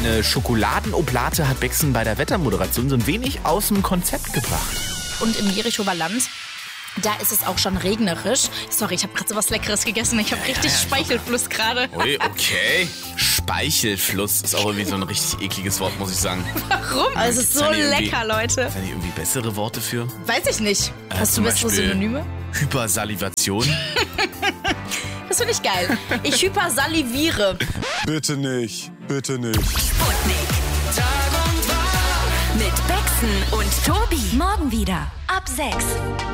Eine Schokoladenoblate hat Bexen bei der Wettermoderation so ein wenig aus dem Konzept gebracht. Und im Jerichower Land, da ist es auch schon regnerisch. Sorry, ich habe gerade so was Leckeres gegessen. Ich habe richtig Speichelfluss gerade. Ui, okay. Speichelfluss ist auch irgendwie so ein richtig ekliges Wort, muss ich sagen. Warum? Also es ist so lecker, Leute. Sind irgendwie bessere Worte für? Weiß ich nicht. Hast du zum bessere Beispiel Synonyme? Hypersalivation. Das finde ich geil. Ich hypersaliviere. Bitte nicht, bitte nicht. Sputnik. Tag und Tag mit Bexen und Tobi. Morgen wieder ab 6.